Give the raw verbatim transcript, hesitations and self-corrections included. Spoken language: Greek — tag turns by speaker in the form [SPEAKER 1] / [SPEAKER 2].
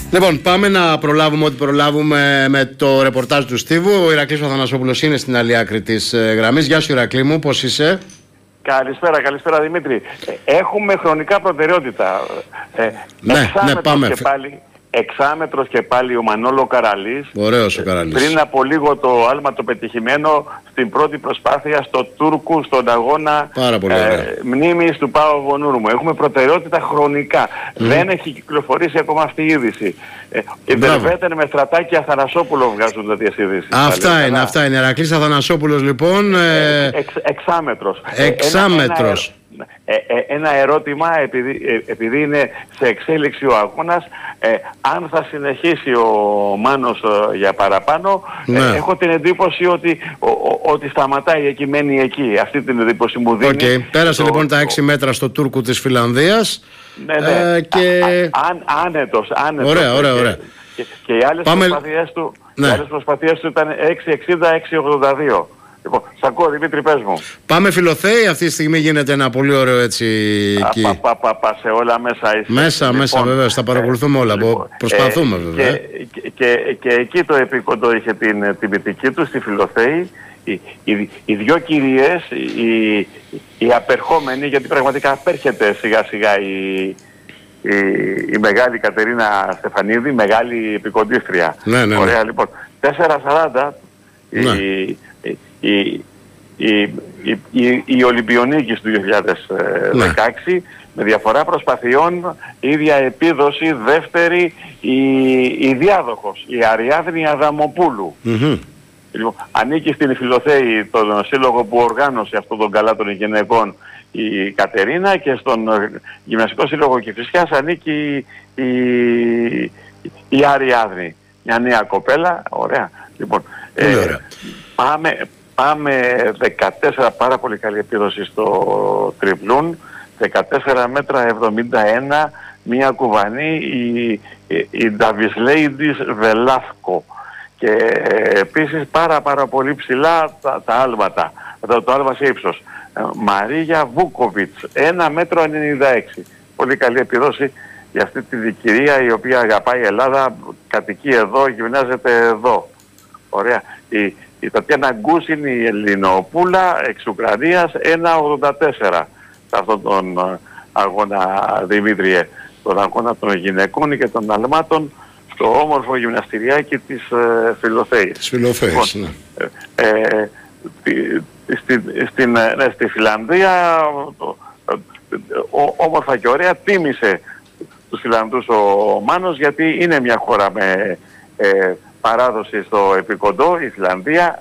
[SPEAKER 1] Λοιπόν, πάμε να προλάβουμε ό,τι προλάβουμε με το ρεπορτάζ του Στίβου. Ο Ηρακλής Αθανασόπουλος είναι στην άλλη άκρη της γραμμής. Γεια σου, Ηρακλή μου, πώς είσαι?
[SPEAKER 2] Καλησπέρα, καλησπέρα Δημήτρη. Έχουμε χρονικά προτεραιότητα. Ε,
[SPEAKER 1] ναι, ναι, πάμε.
[SPEAKER 2] Και πάλι, εξάμετρος και πάλι ο Μανόλο Καραλής.
[SPEAKER 1] Ωραίος ο Καραλής.
[SPEAKER 2] Πριν από λίγο το άλμα το πετυχημένο στην πρώτη προσπάθεια στο Τούρκου, στον αγώνα ε, μνήμης του Πάο Βονούρμου. Έχουμε προτεραιότητα χρονικά. Mm. Δεν έχει κυκλοφορήσει ακόμα αυτή η είδηση. Ε, οι Βερβέτερ με Στρατάκη Αθανασόπουλο βγάζουν τέτοιες ειδήσεις.
[SPEAKER 1] Αυτά είναι, αλλά... αυτά είναι. Ηρακλής Αθανασόπουλος λοιπόν. Ε,
[SPEAKER 2] ε, εξ, εξάμετρος.
[SPEAKER 1] Εξάμετρος.
[SPEAKER 2] Ε, ε, ένα ερώτημα, επειδή, ε, επειδή είναι σε εξέλιξη ο αγώνας, ε, αν θα συνεχίσει ο Μάνος ε, για παραπάνω, ναι. ε, έχω την εντύπωση ότι, ο, ο, ότι σταματάει εκεί, μένει εκεί. Αυτή την εντύπωση μου δίνει.
[SPEAKER 1] Okay. Πέρασε το, λοιπόν τα έξι μέτρα στο Τούρκου της Φιλανδίας.
[SPEAKER 2] Ναι, ναι.
[SPEAKER 1] Ε, και...
[SPEAKER 2] Α, α, άνετος, άνετος.
[SPEAKER 1] Ωραία, ωραία, ωραία.
[SPEAKER 2] Και, και, και οι άλλες
[SPEAKER 1] Πάμε...
[SPEAKER 2] προσπαθίες του,
[SPEAKER 1] ναι.
[SPEAKER 2] οι άλλες προσπαθίες του ήταν έξι εξήντα έξι ογδόντα δύο. Λοιπόν, σ' ακούω Δημήτρη, πες μου.
[SPEAKER 1] Πάμε Φιλοθέη, αυτή τη στιγμή γίνεται ένα πολύ ωραίο έτσι εκεί.
[SPEAKER 2] Πα, πα, πα, πα, σε όλα μέσα είσαι.
[SPEAKER 1] Μέσα, λοιπόν, μέσα βέβαια, τα παρακολουθούμε ε, όλα, λοιπόν, προσπαθούμε ε, βέβαια.
[SPEAKER 2] Και, και, και, και εκεί το επίκοντο είχε την τιμητική του στη Φιλοθέη. Οι, οι, οι δυο κυρίες, οι, οι απερχόμενοι, γιατί πραγματικά απέρχεται σιγά σιγά η, η, η μεγάλη Κατερίνα Στεφανίδη, μεγάλη επικοντίστρια.
[SPEAKER 1] Ναι, ναι,
[SPEAKER 2] ωραία,
[SPEAKER 1] ναι.
[SPEAKER 2] λοιπόν, τέσσερα σαράντα ναι. η, η, η, η, η, η Ολυμπιονίκης του δύο χιλιάδες δεκαέξι ναι. με διαφορά προσπαθειών, ίδια επίδοση, δεύτερη η, η διάδοχος, η Αριάδνη Αδαμοπούλου. Mm-hmm. Λοιπόν, ανήκει στην Φιλοθέη, τον σύλλογο που οργάνωσε αυτόν τον καλά των γυναικών, η Κατερίνα, και στον Γυμναστικό Σύλλογο Κηφισιάς ανήκει η, η, η Αριάδνη, μια νέα κοπέλα, ωραία. Λοιπόν,
[SPEAKER 1] ε,
[SPEAKER 2] ωραία. Πάμε, πάμε δεκατέσσερα, πάρα πολύ καλή επίδοση στο τριπλούν, δεκατέσσερα μέτρα εβδομήντα ένα, μια κουβανή, η, η, η Davis Ladies Βελάσκο. Και επίσης πάρα πάρα πολύ ψηλά τα, τα άλματα, το, το άλμα σε ύψος. Μαρία Βούκοβιτς, ένα μέτρο ενενήντα έξι. Πολύ καλή επιδόση για αυτή τη δικηρία η οποία αγαπάει η Ελλάδα, κατοικεί εδώ, γυμνάζεται εδώ. Ωραία. Η, η Τατιάνα Γκούσιν, η Ελληνοπούλα, εξ Ουκρανίας, ένα ογδόντα τέσσερα σε αυτόν τον αγώνα, Δημήτριε, τον αγώνα των γυναικών και των αλμάτων, το όμορφο γυμναστηριάκι της ε, Φιλοθέης.
[SPEAKER 1] Της Φιλοθέης,
[SPEAKER 2] λοιπόν,
[SPEAKER 1] ναι.
[SPEAKER 2] Ε, ε, στη, στην, ναι, στη Φιλανδία το, ο, όμορφα και ωραία τίμησε τους Φιλανδούς ο Μάνος, γιατί είναι μια χώρα με ε, παράδοση στο επικοντό, η Φιλανδία,